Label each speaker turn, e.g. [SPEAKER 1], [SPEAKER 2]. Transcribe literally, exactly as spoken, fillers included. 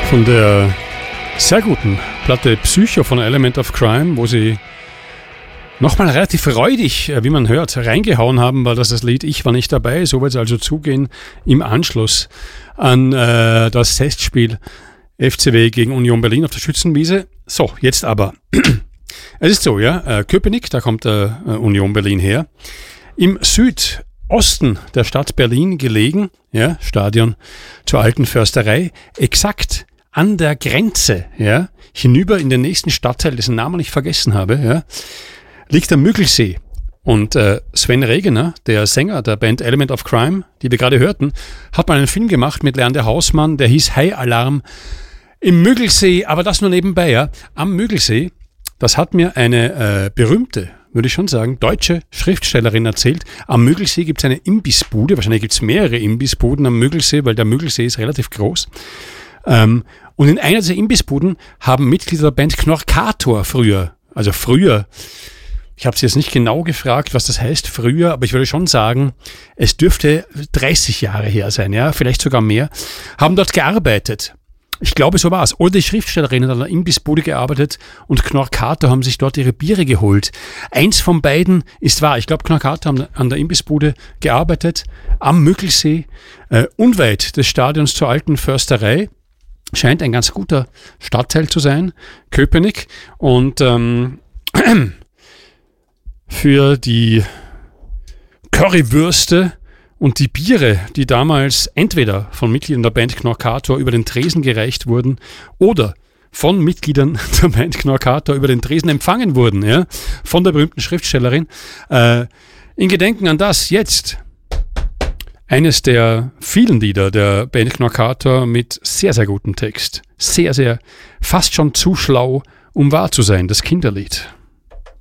[SPEAKER 1] Von der sehr guten Platte Psycho von Element of Crime, wo sie nochmal relativ freudig, wie man hört, reingehauen haben, weil das das Lied Ich war nicht dabei. So wird es also zugehen im Anschluss an äh, das Testspiel F C W gegen Union Berlin auf der Schützenwiese. So, jetzt aber. Es ist so, ja, äh, Köpenick, da kommt äh, Union Berlin her. Im Südosten der Stadt Berlin gelegen, ja, Stadion zur Alten Försterei, exakt an der Grenze, ja, hinüber in den nächsten Stadtteil, dessen Namen ich vergessen habe, ja, liegt der Müggelsee. Und äh, Sven Regener, der Sänger der Band Element of Crime, die wir gerade hörten, hat mal einen Film gemacht mit Leander Hausmann, der hieß High Alarm im Müggelsee, aber das nur nebenbei, ja, am Müggelsee. Das hat mir eine äh, berühmte, würde ich schon sagen, deutsche Schriftstellerin erzählt. Am Müggelsee gibt es eine Imbissbude, wahrscheinlich gibt es mehrere Imbissbuden am Müggelsee, weil der Müggelsee ist relativ groß. Ähm, und in einer dieser Imbissbuden haben Mitglieder der Band Knorkator früher, also früher, ich habe sie jetzt nicht genau gefragt, was das heißt früher, aber ich würde schon sagen, es dürfte dreißig Jahre her sein, ja, vielleicht sogar mehr, haben dort gearbeitet. Ich glaube, so war es. Oder die Schriftstellerin hat an der Imbissbude gearbeitet und Knorkator haben sich dort ihre Biere geholt. Eins von beiden ist wahr. Ich glaube, Knorkator haben an der Imbissbude gearbeitet, am Müggelsee, äh, unweit des Stadions zur Alten Försterei. Scheint ein ganz guter Stadtteil zu sein, Köpenick. Und ähm, für die Currywürste und die Biere, die damals entweder von Mitgliedern der Band Knorkator über den Tresen gereicht wurden oder von Mitgliedern der Band Knorkator über den Tresen empfangen wurden, ja, von der berühmten Schriftstellerin. Äh, in Gedenken an das jetzt eines der vielen Lieder der Band Knorkator mit sehr, sehr gutem Text. Sehr, sehr, fast schon zu schlau, um wahr zu sein, das Kinderlied.